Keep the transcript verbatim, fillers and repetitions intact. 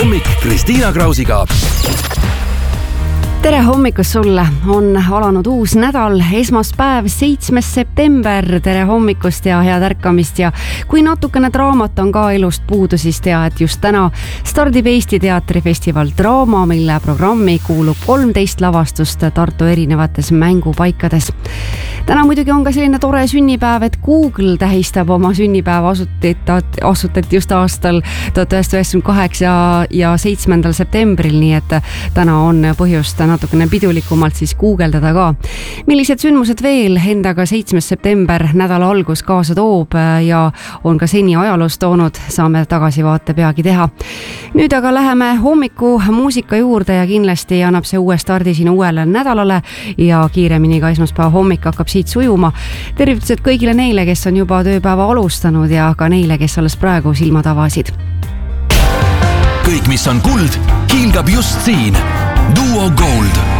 hommik Kristiina Krausiga. Tere hommikust sulle, on alanud uus nädal, esmaspäev, seitsmes september, tere hommikust ja head ärkamist ja kui natukene draamat on ka elust puudu, siis tea, et just täna stardib Eesti teatrifestival Draama, mille programmi kuulub kolmteist lavastust Tartu erinevates mängupaikades. Täna muidugi on ka selline tore sünnipäev, et Google tähistab oma sünnipäeva asutati, asutati just aastal tuhat üheksasada üheksakümmend kaheksa ja seitsmendal septembril, nii et täna on põhjust natukene pidulikumalt siis guugeldada ka. Millised sündmused veel endaga seitsmes september nädala algus kaasa toob ja on ka seni ajaloos toonud, saame tagasivaate peagi teha. Nüüd aga läheme hommiku muusika juurde ja kindlasti annab see uue stardi siin uuele nädalale ja kiiremini ka esmaspäeva hommik hakkab siit sujuma. Tervitused kõigile neile, kes on juba tööpäeva alustanud ja ka neile, kes alles praegu silmad avasid. Kõik, mis on kuld, hiilgab just siin. Duo Gold.